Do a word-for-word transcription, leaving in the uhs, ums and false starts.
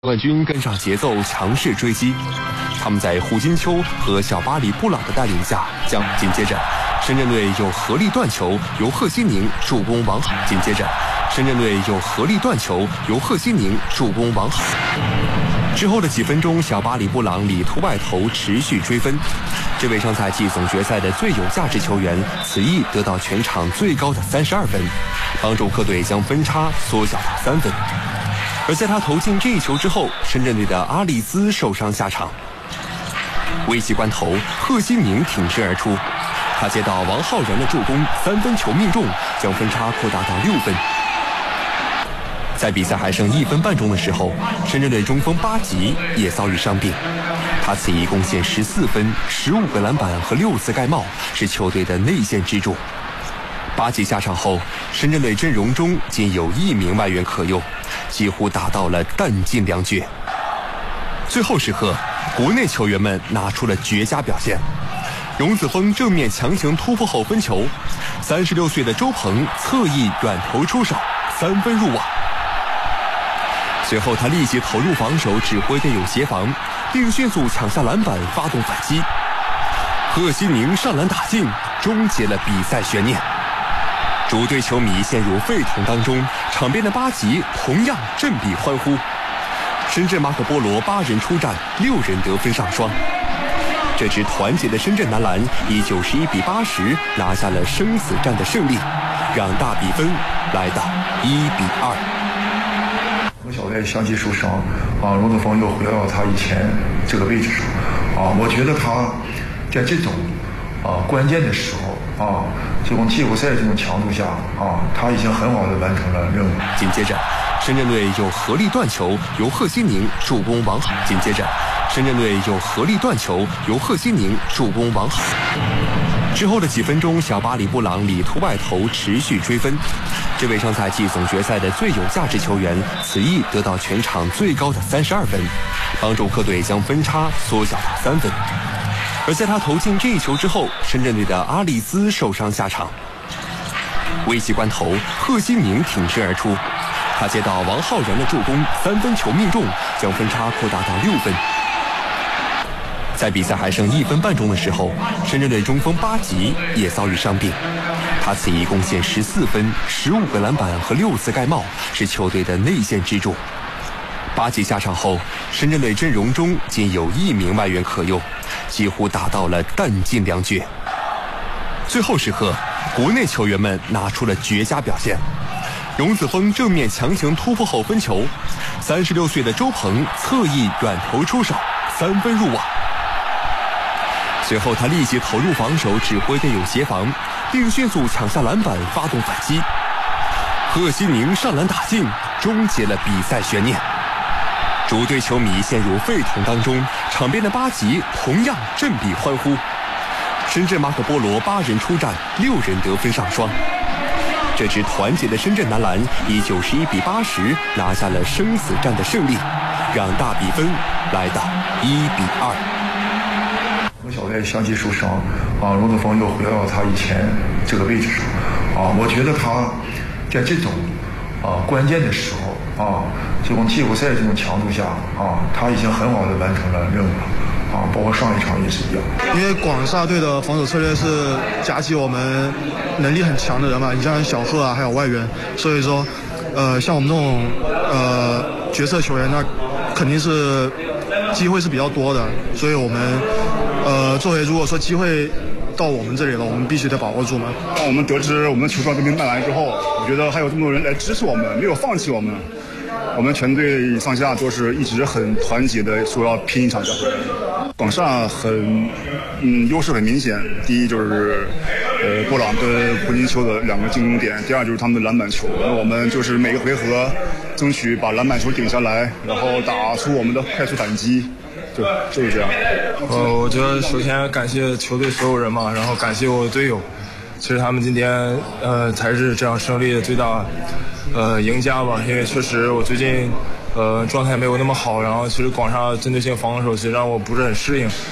冠军跟上节奏，强势追击。他们在胡金秋和小巴里布朗的带领下，将紧接着，深圳队又合力断球，由贺新宁助攻王海。紧接着，深圳队又合力断球，由贺新宁助攻王海。之后的几分钟，小巴里布朗里突外投持续追分。这位上赛季总决赛的最有价值球员，此役得到全场最高的三十二分，帮助客队将分差缩小到三分。而在他投进这一球之后，深圳队的阿利兹受伤下场。危急关头，贺新宁挺身而出，他接到王浩然的助攻，三分球命中，将分差扩大到六分。在比赛还剩一分半钟的时候，深圳队中锋巴吉也遭遇伤病，他此役贡献十四分、十五个篮板和六次盖帽，是球队的内线支柱。巴吉下场后，深圳队阵容中仅有一名外援可用，几乎达到了弹尽粮绝。最后时刻，国内球员们拿出了绝佳表现。荣子峰正面强行突破后分球，三十六岁的周鹏侧翼远投出手，三分入网。随后他立即投入防守，指挥队友协防，并迅速抢下篮板，发动反击。贺新宁上篮打进，终结了比赛悬念。主队球迷陷入沸腾当中，场边的巴吉同样振臂欢呼。深圳马可波罗八人出战，六人得分上双。这支团结的深圳男篮以九十一比八十拿下了生死战的胜利，让大比分来到一比二。 我小戴相继受伤啊，荣子峰又回到他以前这个位置上啊，我觉得他在这种啊关键的时候啊，这种季后赛这种强度下啊，他已经很好的完成了任务。 紧接着，深圳队又合力断球，由贺新宁助攻王海。紧接着，深圳队又合力断球，由贺新宁助攻王海。之后的几分钟，小巴里布朗里突外投持续追分。这位上赛季总决赛的最有价值球员，此役得到全场最高的三十二分，帮助客队将分差缩小到三分。而在他投进这一球之后，深圳队的阿利兹受伤下场。危急关头，贺新宁挺身而出，他接到王浩然的助攻，三分球命中，将分差扩大到六分。在比赛还剩一分半钟的时候，深圳队中锋巴吉也遭遇伤病，他此役贡献十四分、十五个篮板和六次盖帽，是球队的内线支柱。巴吉下场后，深圳队阵容中仅有一名外援可用，几乎达到了弹尽粮绝。最后时刻，国内球员们拿出了绝佳表现。荣子峰正面强行突破后分球，三十六岁的周鹏侧翼远投出手，三分入网。随后他立即投入防守，指挥队友协防，并迅速抢下篮板，发动反击。贺新宁上篮打进，终结了比赛悬念。主队球迷陷入沸腾当中，场边的巴吉同样振臂欢呼。深圳马可波罗八人出战，六人得分上双。这支团结的深圳男篮以九十一比八十拿下了生死战的胜利，让大比分来到一比二。 我小戴相继受伤啊，荣子峰又回到他以前这个位置上啊，我觉得他在这种啊关键的时候啊，这种季后赛这种强度下啊，他已经很好的完成了任务了啊，包括上一场也是一样。 因为广厦队的防守策略是夹击我们能力很强的人嘛，你像小贺啊，还有外援，所以说，呃，像我们这种呃角色球员，那肯定是机会是比较多的，所以我们呃作为如果说机会到我们这里了，我们必须得把握住嘛。 当我们得知我们的球状这边卖完之后，我觉得还有这么多人来支持我们，没有放弃我们。我们全队上下都是一直很团结的，说要拼一场比赛。广厦很，嗯，优势很明显。第一就是，呃，布朗跟胡金秋的两个进攻点；第二就是他们的篮板球。那我们就是每个回合争取把篮板球顶下来，然后打出我们的快速反击。就就是这样。 呃，我觉得首先感谢球队所有人嘛，然后感谢我的队友。其实他们今天呃才是这场胜利的最大呃赢家吧，因为确实我最近呃状态没有那么好，然后其实广厦针对性防守其实让我不是很适应。